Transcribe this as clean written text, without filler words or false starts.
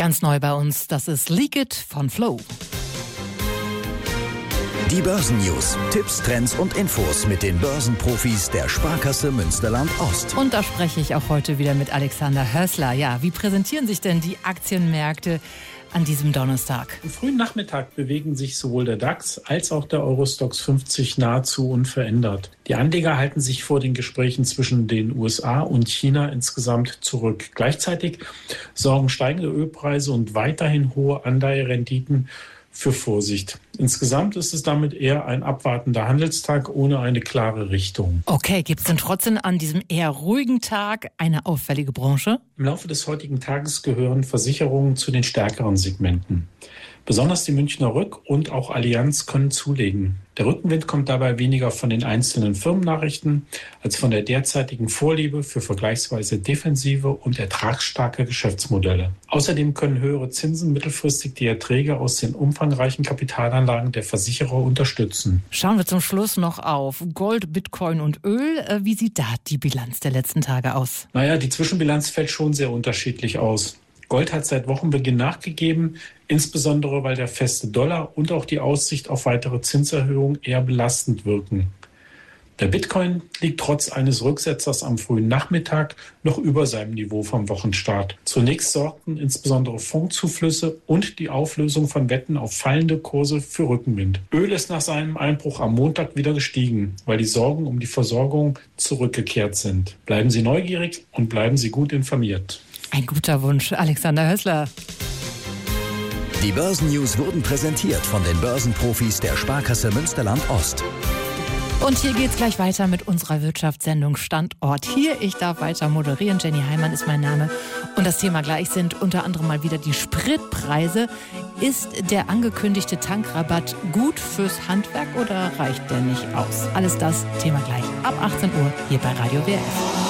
Ganz neu bei uns, das ist Leak It von Flow. Die Börsennews, Tipps, Trends und Infos mit den Börsenprofis der Sparkasse Münsterland-Ost. Und da spreche ich auch heute wieder mit Alexander Hössler. Ja, wie präsentieren sich denn die Aktienmärkte an diesem Donnerstag? Am frühen Nachmittag bewegen sich sowohl der DAX als auch der Eurostoxx 50 nahezu unverändert. Die Anleger halten sich vor den Gesprächen zwischen den USA und China insgesamt zurück. Gleichzeitig sorgen steigende Ölpreise und weiterhin hohe Anleiherenditen für Vorsicht. Insgesamt ist es damit eher ein abwartender Handelstag ohne eine klare Richtung. Okay, gibt es denn trotzdem an diesem eher ruhigen Tag eine auffällige Branche? Im Laufe des heutigen Tages gehören Versicherungen zu den stärkeren Segmenten. Besonders die Münchner Rück und auch Allianz können zulegen. Der Rückenwind kommt dabei weniger von den einzelnen Firmennachrichten als von der derzeitigen Vorliebe für vergleichsweise defensive und ertragsstarke Geschäftsmodelle. Außerdem können höhere Zinsen mittelfristig die Erträge aus den umfangreichen Kapitalanlagen der Versicherer unterstützen. Schauen wir zum Schluss noch auf Gold, Bitcoin und Öl. Wie sieht da die Bilanz der letzten Tage aus? Die Zwischenbilanz fällt schon sehr unterschiedlich aus. Gold hat seit Wochenbeginn nachgegeben, insbesondere weil der feste Dollar und auch die Aussicht auf weitere Zinserhöhungen eher belastend wirken. Der Bitcoin liegt trotz eines Rücksetzers am frühen Nachmittag noch über seinem Niveau vom Wochenstart. Zunächst sorgten insbesondere Fondszuflüsse und die Auflösung von Wetten auf fallende Kurse für Rückenwind. Öl ist nach seinem Einbruch am Montag wieder gestiegen, weil die Sorgen um die Versorgung zurückgekehrt sind. Bleiben Sie neugierig und bleiben Sie gut informiert. Ein guter Wunsch, Alexander Hössler. Die Börsennews wurden präsentiert von den Börsenprofis der Sparkasse Münsterland-Ost. Und hier geht's gleich weiter mit unserer Wirtschaftssendung Standort hier. Ich darf weiter moderieren. Jenny Heimann ist mein Name. Und das Thema gleich sind unter anderem mal wieder die Spritpreise. Ist der angekündigte Tankrabatt gut fürs Handwerk oder reicht der nicht aus? Alles das Thema gleich ab 18 Uhr hier bei Radio WRF.